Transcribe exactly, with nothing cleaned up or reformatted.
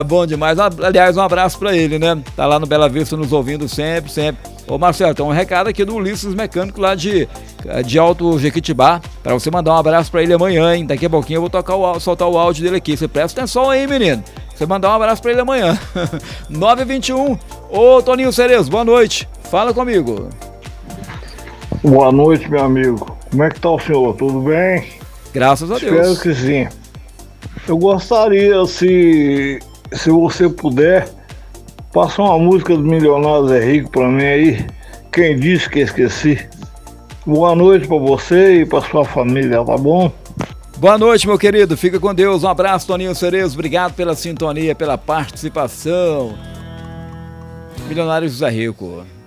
Bom demais. Aliás, um abraço pra ele, né? Tá lá no Bela Vista nos ouvindo sempre, sempre. Ô Marcelo, tem um recado aqui do Ulisses Mecânico lá de, de Alto Jequitibá, pra você mandar um abraço pra ele amanhã, hein? Daqui a pouquinho eu vou tocar o, soltar o áudio dele aqui. Você presta atenção aí, menino. Você mandar um abraço pra ele amanhã. nove e vinte e um. Ô Toninho Cerezo, boa noite. Fala comigo. Boa noite, meu amigo. Como é que tá o senhor? Tudo bem? Graças a Deus. Espero que sim. Eu gostaria, se, se você puder, passar uma música do Milionário Zé Rico pra mim aí. Quem disse que esqueci? Boa noite pra você e pra sua família, tá bom? Boa noite, meu querido. Fica com Deus. Um abraço, Toninho Cerezo. Obrigado pela sintonia, pela participação. Milionário Zé Rico.